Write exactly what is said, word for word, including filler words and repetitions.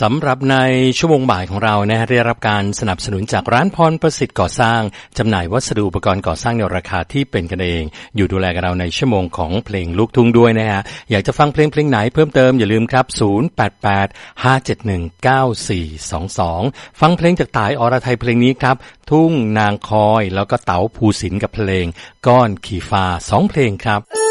สำหรับในชั่วโมงบ่ายของเรานะฮะได้รับการสนับสนุนจากร้านพรประสิทธิ์ก่อสร้างจำหน่ายวัสดุอุปกรณ์ก่อสร้างในราคาที่เป็นกันเองอยู่ดูแลกับเราในชั่วโมงของเพลงลูกทุ่งด้วยนะฮะอยากจะฟังเพลงเพลงไหนเพิ่มเติมอย่าลืมครับศูนย์ แปด แปด ห้า เจ็ด หนึ่ง เก้า สี่ สอง สองฟังเพลงจากต่ายอรไทยเพลงนี้ครับทุ่งนางคอยแล้วก็เต๋าภูสินทร์กับเพลงก้อนขี่ฟ้าสองเพลงครับ